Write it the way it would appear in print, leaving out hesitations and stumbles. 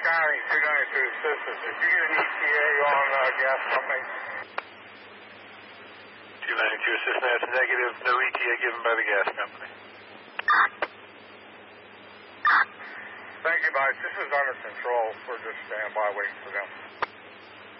County, 292 assistance. Did you get an ETA on gas pumping? 292 assistance, that's negative. No ETA given by the gas company. Thank you, guys. This is under control. We're just standing by waiting for them.